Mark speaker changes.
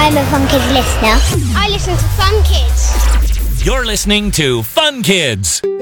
Speaker 1: I'm a Fun Kids listener. I listen to Fun Kids.
Speaker 2: You're listening to Fun Kids.